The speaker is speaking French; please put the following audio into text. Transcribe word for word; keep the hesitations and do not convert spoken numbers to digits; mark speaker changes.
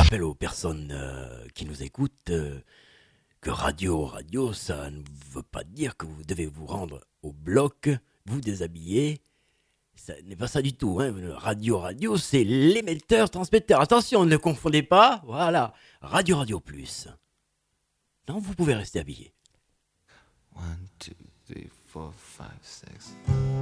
Speaker 1: rappelle aux personnes euh, qui nous écoutent euh, que radio, radio, ça ne veut pas dire que vous devez vous rendre au bloc, vous déshabiller. Ça n'est pas ça du tout. Hein. Radio, radio, c'est l'émetteur, transmetteur. Attention, ne confondez pas. Voilà. Radio, radio plus. Non, vous pouvez rester habillé.
Speaker 2: One, two, three, four, five, six.